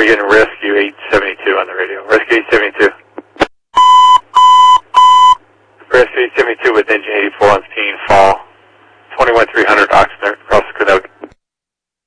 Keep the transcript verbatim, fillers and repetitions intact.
we're getting Rescue eight seventy-two on the radio. Rescue eight seventy-two. Rescue eight seventy-two with